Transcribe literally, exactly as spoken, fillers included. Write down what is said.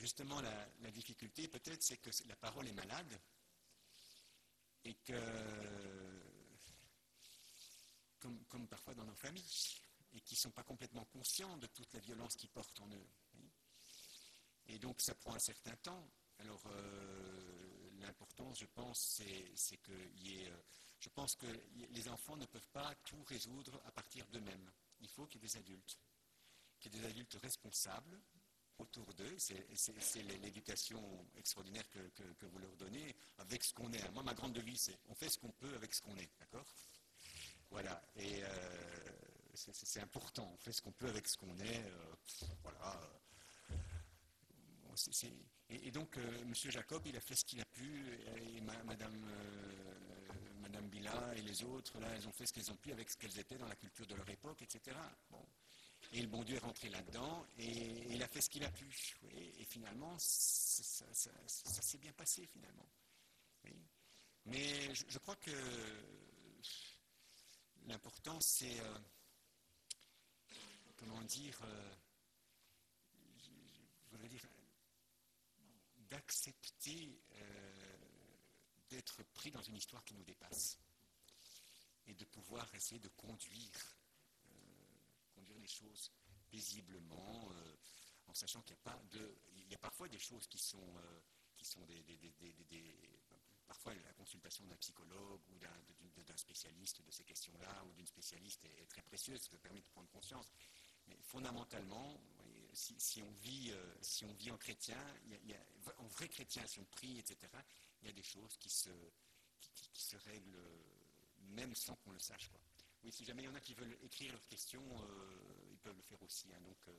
justement, la, la difficulté, peut-être, c'est que la parole est malade et que, comme, comme parfois dans nos familles, et qui ne sont pas complètement conscients de toute la violence qu'ils portent en eux. Et donc, ça prend un certain temps. Alors, euh, l'importance, je pense, c'est qu'il y ait... Euh, je pense que les enfants ne peuvent pas tout résoudre à partir d'eux-mêmes. Il faut qu'il y ait des adultes, qu'il y ait des adultes responsables autour d'eux. C'est l'éducation extraordinaire que, que, que vous leur donnez, avec ce qu'on est. Moi, ma grande devise, c'est on fait ce qu'on peut avec ce qu'on est, d'accord? Voilà, et euh, c'est important, on fait ce qu'on peut avec ce qu'on est, euh, voilà. Bon, c est, c est, et, et donc, euh, M. Jacob, il a fait ce qu'il a pu, et ma, Madame, euh, Madame Bila et les autres, là, elles ont fait ce qu'elles ont pu avec ce qu'elles étaient dans la culture de leur époque, et cetera. Bon. Et le bon Dieu est rentré là-dedans, et, et il a fait ce qu'il a pu. Oui, et finalement, ça, ça, ça, ça s'est bien passé, finalement. Oui. Mais je, je crois que l'important, c'est, euh, comment dire, euh, je, je voudrais dire, d'accepter euh, d'être pris dans une histoire qui nous dépasse et de pouvoir essayer de conduire, euh, conduire les choses paisiblement, euh, en sachant qu'il n'y a pas de... Il y a parfois des choses qui sont, euh, qui sont des, des, des, des, des... Parfois, la consultation d'un psychologue ou d'un spécialiste de ces questions-là ou d'une spécialiste est, est très précieuse, ça permet de prendre conscience. Mais fondamentalement, si, si, on vit, euh, si on vit en chrétien, il y a, il y a, en vrai chrétien, si on prie, et cetera, il y a des choses qui se, qui, qui, qui se règlent même sans qu'on le sache, quoi. Oui, si jamais il y en a qui veulent écrire leurs questions, euh, ils peuvent le faire aussi. Hein, donc, euh,